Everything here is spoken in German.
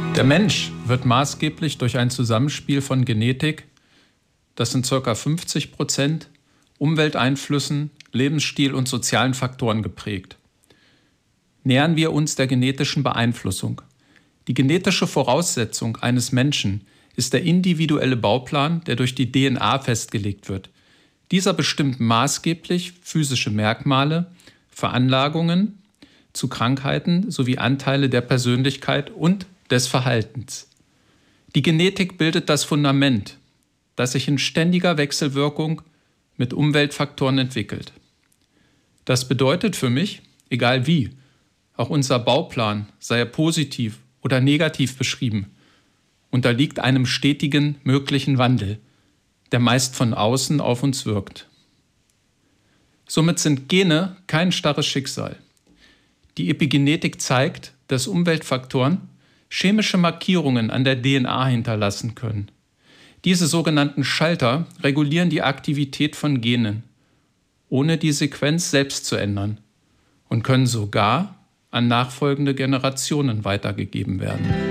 Der Mensch wird maßgeblich durch ein Zusammenspiel von Genetik, das sind ca. 50%, Umwelteinflüssen, Lebensstil und sozialen Faktoren geprägt. Nähern wir uns der genetischen Beeinflussung. Die genetische Voraussetzung eines Menschen ist der individuelle Bauplan, der durch die DNA festgelegt wird. Dieser bestimmt maßgeblich physische Merkmale, Veranlagungen zu Krankheiten sowie Anteile der Persönlichkeit und des Verhaltens. Die Genetik bildet das Fundament, das sich in ständiger Wechselwirkung mit Umweltfaktoren entwickelt. Das bedeutet für mich, egal wie, auch unser Bauplan, sei er positiv oder negativ beschrieben, unterliegt einem stetigen möglichen Wandel, der meist von außen auf uns wirkt. Somit sind Gene kein starres Schicksal. Die Epigenetik zeigt, dass Umweltfaktoren chemische Markierungen an der DNA hinterlassen können. Diese sogenannten Schalter regulieren die Aktivität von Genen, ohne die Sequenz selbst zu ändern, und können sogar an nachfolgende Generationen weitergegeben werden.